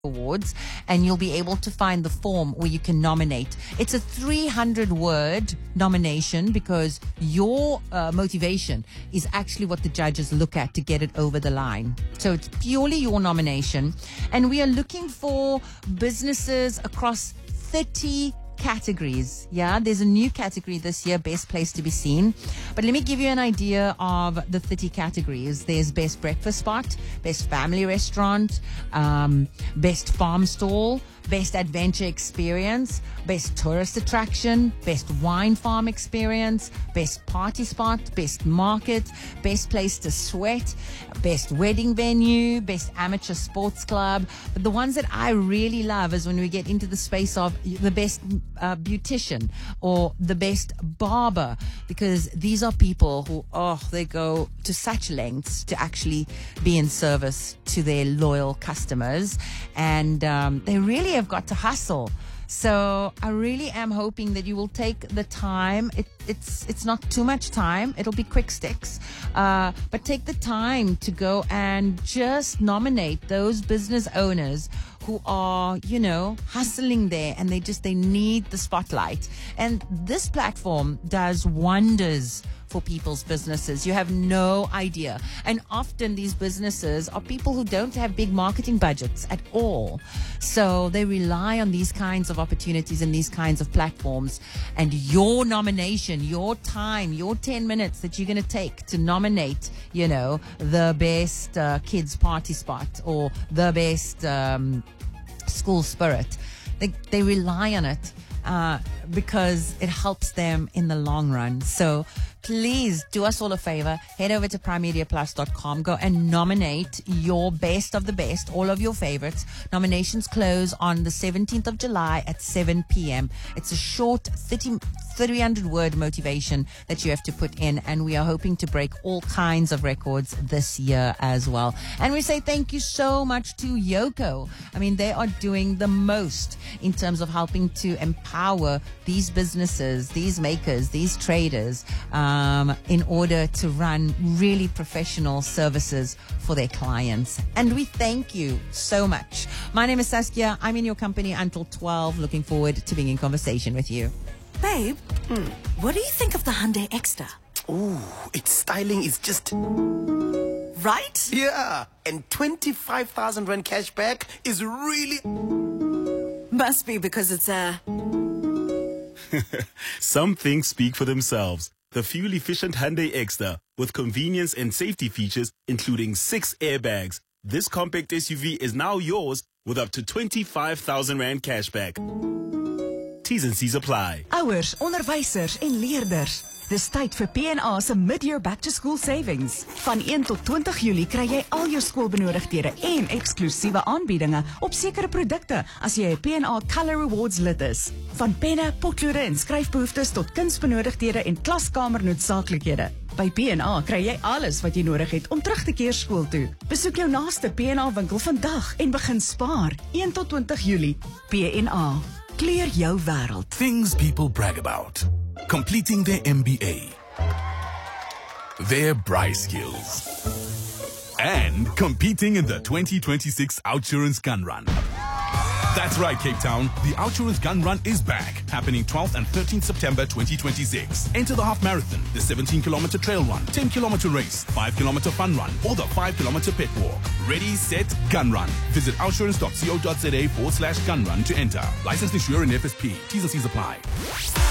Awards, and you'll be able to find the form where you can nominate. It's a 300-word nomination because your motivation is actually what the judges look at to get it over the line. So it's purely your nomination, and we are looking for businesses across 30 categories. Yeah, there's a new category this year, best place to be seen. But let me give you an idea of the 30 categories. There's best breakfast spot, best family restaurant, best farm stall, best adventure experience, best tourist attraction, best wine farm experience, best party spot, best market, best place to sweat, best wedding venue, best amateur sports club. But the ones that I really love is when we get into the space of the best beautician or the best barber, because these are people who, they go to such lengths to actually be in service to their loyal customers, and they really have got to hustle. So I really am hoping that you will take the time. It's not too much time. It'll be quick sticks. But take the time to go and just nominate those business owners who are, hustling there, and they need the spotlight. And this platform does wonders for people's businesses. You have no idea. And often these businesses are people who don't have big marketing budgets at all. So they rely on these kinds of opportunities and these kinds of platforms. And your nomination, your time, your 10 minutes that you're going to take to nominate, the best kids party spot or the best school spirit, they rely on it because it helps them in the long run. So please do us all a favor. Head over to primemediaplus.com. Go and nominate your best of the best, all of your favorites. Nominations close on the 17th of July at 7 p.m. It's a short 300-word motivation that you have to put in, and we are hoping to break all kinds of records this year as well. And we say thank you so much to Yoco. I mean, they are doing the most in terms of helping to empower these businesses, these makers, these traders, in order to run really professional services for their clients. And we thank you so much. My name is Saskia. I'm in your company until 12. Looking forward to being in conversation with you. Babe, what do you think of the Hyundai Extra? Ooh, its styling is just... Right? Yeah, and 25,000 Rand cashback is really... Must be because it's a... Some things speak for themselves. The fuel-efficient Hyundai Extra, with convenience and safety features, including 6 airbags. This compact SUV is now yours with up to 25,000 Rand cashback. T's and C's apply. Ouers, onderwysers en leerders. Dis tyd vir P&A se mid-year back-to-school savings. Van 1 tot 20 Julie kry jy al jou skoolbenodigdhede en eksklusiewe aanbiedinge op sekere produkte as jy 'n P&A Color Rewards lid is. Van penne, potloode en skryfbehoeftes tot kunsbenodigdhede en klaskamer noodsaaklikhede. By P&A kry jy alles wat jy nodig het om terug te keer skool toe. Besoek jou naaste P&A winkel vandag en begin spaar. 1 tot 20 Julie. P&A. Kleer jou wêreld. Things people brag about. Completing their MBA. Their Braai skills. And competing in the 2026 Outsurance Gun Run. That's right, Cape Town. The Outsurance Gun Run is back, happening 12th and 13th September 2026. Enter the half marathon, the 17-kilometer trail run, 10-kilometer race, 5-kilometer fun run, or the 5-kilometer pet walk. Ready, set, gun run. Visit outsurance.co.za/gun run to enter. Licensed insurer and FSP. T's and C's apply.